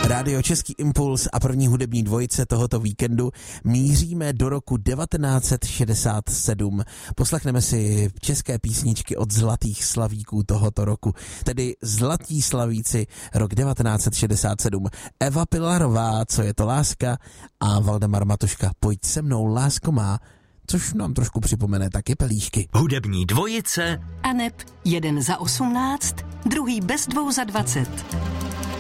Rádio Český impuls a první hudební dvojice tohoto víkendu míříme do roku 1967. Poslechneme si české písničky od zlatých slavíků tohoto roku, tedy zlatí slavíci rok 1967. Eva Pilarová, Co je to láska, a Valdemar Matuška, Pojď se mnou, lásko má, což nám trošku připomene taky Pelíšky. Hudební dvojice Aneb 1 za 18, druhý bez 2 za 20.